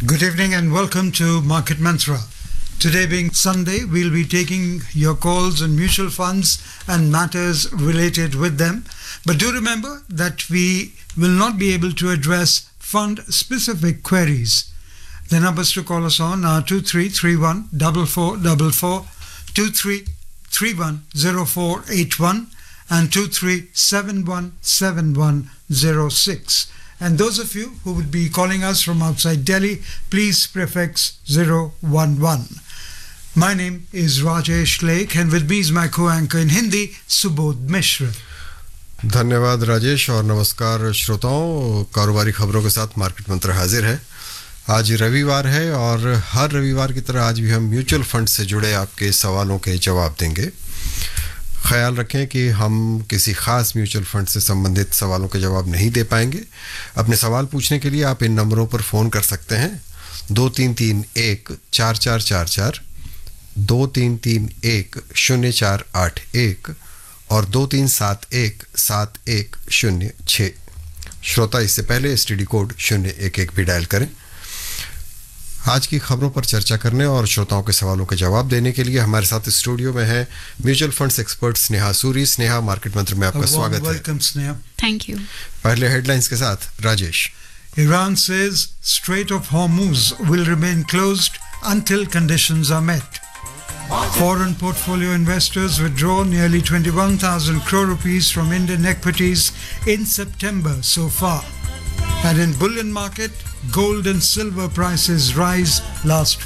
Good evening and welcome to Market Mantra. Today being Sunday, we'll be taking your calls on mutual funds and matters related with them. But do remember that we will not be able to address fund-specific queries. The numbers to call us on are 2331 4444, 2331 0481 and 23717106. And those of you who would be calling us from outside Delhi, please prefix 011. My name is Rajesh Lake and with me is my co-anchor in Hindi, Subodh Mishra. धन्यवाद राजेश और नमस्कार श्रोताओं, कारोबारी खबरों के साथ market मंत्र हाजिर है। आज रविवार है और हर रविवार की तरह आज भी हम म्यूचुअल फंड से जुड़े आपके सवालों के जवाब देंगे। ख्याल रखें कि हम किसी खास म्यूचुअल फंड से संबंधित सवालों के जवाब नहीं दे पाएंगे। अपने सवाल पूछने के लिए आप इन नंबरों पर फ़ोन कर सकते हैं 2331-4444, 2331-0481 और 2371-7106। श्रोता इससे पहले एसटीडी कोड 011 भी डायल करें। आज की खबरों पर चर्चा करने और श्रोताओं के सवालों के जवाब देने के लिए हमारे साथ स्टूडियो में है mutual funds expert Sneha Suri. Sneha, market मंत्र में आपका स्वागत है। वेलकम स्नेहा। Thank you. पहले हेडलाइंस के साथ Rajesh. Iran says Strait of Hormuz will remain closed until conditions are met. Foreign portfolio investors withdraw nearly 21,000 crore rupees from Indian equities in September so far. And in bullion market, gold and silver prices rise last